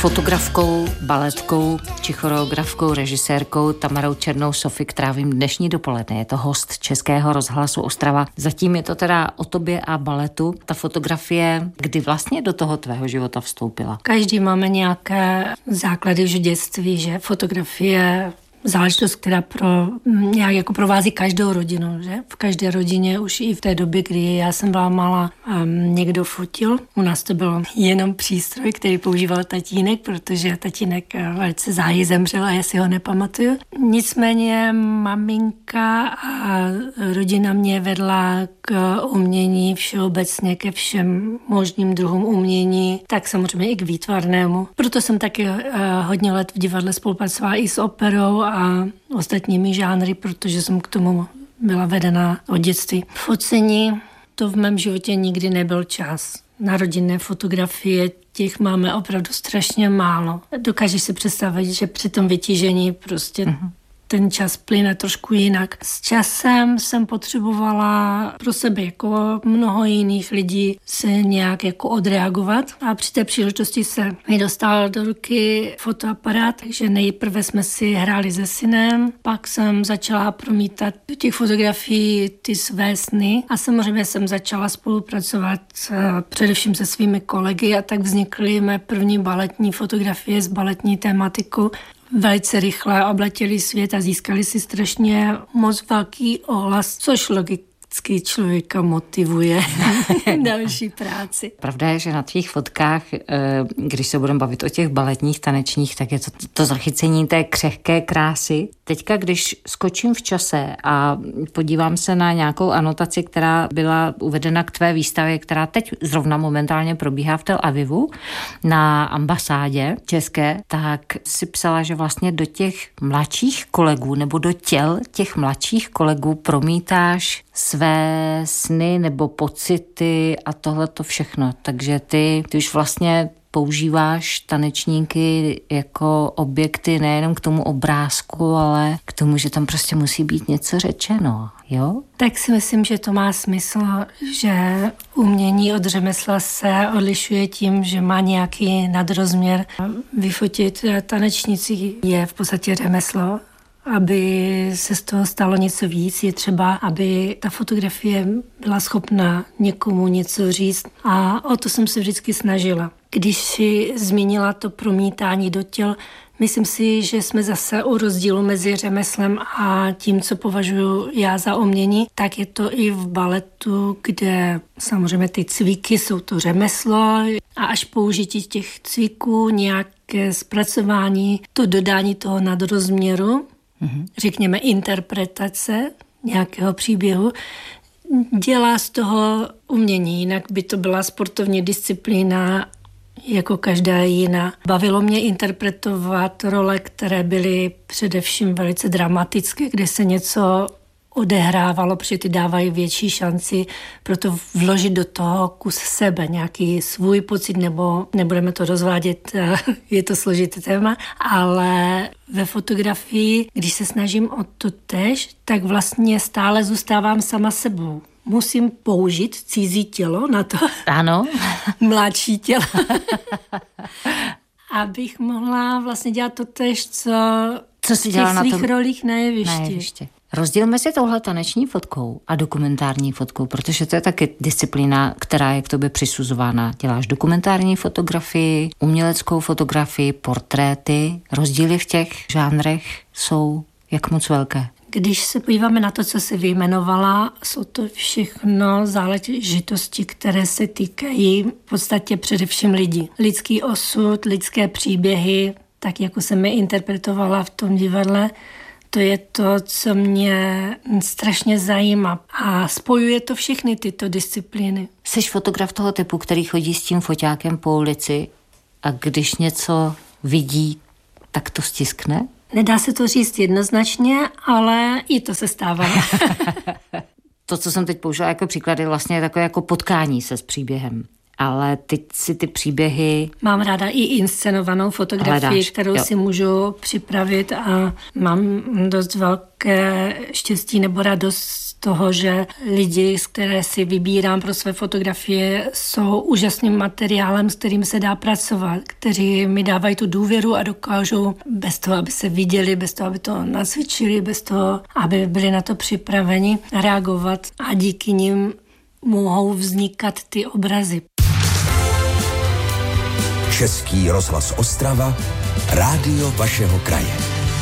Fotografkou, baletkou či choreografkou, režisérkou Tamarou Černou Sofik trávím dnešní dopoledne. Je to host Českého rozhlasu Ostrava. Zatím je to teda o tobě a baletu. Ta fotografie, kdy vlastně do toho tvého života vstoupila? Každý máme nějaké základy už v dětství, že fotografie záležitost, která nějak jako provází každou rodinu, že? V každé rodině už i v té době, kdy já jsem byla malá, někdo fotil. U nás to byl jenom přístroj, který používal tatínek, protože tatínek velice záhy zemřel a já si ho nepamatuju. Nicméně maminka a rodina mě vedla k umění všeobecně, ke všem možným druhům umění, tak samozřejmě i k výtvarnému. Proto jsem taky hodně let v divadle spolupracovala i s operou a ostatními žánry, protože jsem k tomu byla vedena od dětství. Focení, to v mém životě nikdy nebyl čas. Na rodinné fotografie těch máme opravdu strašně málo. Dokážeš si představit, že při tom vytížení prostě ten čas plyne trošku jinak. S časem jsem potřebovala pro sebe jako mnoho jiných lidí se nějak jako odreagovat a při té příležitosti se mi dostal do ruky fotoaparát, takže nejprve jsme si hráli se synem, pak jsem začala promítat do těch fotografií ty své sny a samozřejmě jsem začala spolupracovat především se svými kolegy a tak vznikly mé první baletní fotografie s baletní tématikou. Velice rychle obletěli svět a získali si strašně moc velký ohlas, což logicky člověka motivuje další práci. Pravda je, že na tvých fotkách, když se budeme bavit o těch baletních, tanečních, tak je to zachycení té křehké krásy. Teďka, když skočím v čase a podívám se na nějakou anotaci, která byla uvedena k tvé výstavě, která teď zrovna momentálně probíhá v Tel Avivu na ambasádě české, tak si psala, že vlastně do těch mladších kolegů nebo do těl těch mladších kolegů promítáš své sny nebo pocity a tohleto všechno. Takže ty už vlastně používáš tanečníky jako objekty nejenom k tomu obrázku, ale k tomu, že tam prostě musí být něco řečeno, jo? Tak si myslím, že to má smysl, že umění od řemesla se odlišuje tím, že má nějaký nadrozměr. Vyfotit tanečnici je v podstatě řemeslo. Aby se z toho stalo něco víc, je třeba, aby ta fotografie byla schopna někomu něco říct a o to jsem se vždycky snažila. Když si zmínila to promítání do těl, myslím si, že jsme zase u rozdílu mezi řemeslem a tím, co považuji já za umění, tak je to i v baletu, kde samozřejmě ty cviky jsou to řemeslo a až použití těch cviků, nějaké zpracování, to dodání toho nadrozměru, řekněme interpretace nějakého příběhu, dělá z toho umění, jinak by to byla sportovní disciplína jako každá jiná. Bavilo mě interpretovat role, které byly především velice dramatické, kde se něco odehrávalo, protože ty dávají větší šanci proto vložit do toho kus sebe, nějaký svůj pocit, nebo nebudeme to rozvádět, je to složité téma, ale ve fotografii, když se snažím o to též, tak vlastně stále zůstávám sama sebou. Musím použít cizí tělo na to. Ano. Mladší tělo. Abych mohla vlastně dělat to též, co si dělala v těch svých rolích na jevišti. Rozdíl mezi touhle taneční fotkou a dokumentární fotkou, protože to je taky disciplína, která je k tobě přisuzována. Děláš dokumentární fotografii, uměleckou fotografii, portréty. Rozdíly v těch žánrech jsou jak moc velké? Když se podíváme na to, co jsi vyjmenovala, jsou to všechno záležitosti, které se týkají v podstatě především lidí. Lidský osud, lidské příběhy, tak jako jsem je interpretovala v tom divadle, to je to, co mě strašně zajímá a spojuje to všechny tyto disciplíny. Jsi fotograf toho typu, který chodí s tím foťákem po ulici a když něco vidí, tak to stiskne? Nedá se to říct jednoznačně, ale i to se stává. To, co jsem teď použila jako příklad, je vlastně takové jako potkání se s příběhem. ale teď si ty příběhy... Mám ráda i inscenovanou fotografii, kterou si můžu připravit a mám dost velké štěstí nebo radost z toho, že lidi, z které si vybírám pro své fotografie, jsou úžasným materiálem, s kterým se dá pracovat, kteří mi dávají tu důvěru a dokážou bez toho, aby se viděli, bez toho, aby to nacvičili, bez toho, aby byli na to připraveni reagovat a díky nim mohou vznikat ty obrazy. Český rozhlas Ostrava, rádio vašeho kraje.